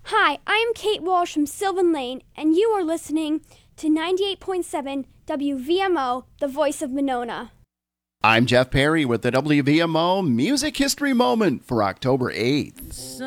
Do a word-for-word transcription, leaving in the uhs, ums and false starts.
Hi, I'm Kate Walsh from Sylvan Lane, and you are listening to ninety-eight point seven W V M O, the voice of Monona. I'm Jeff Perry with the W V M O Music History Moment for October eighth.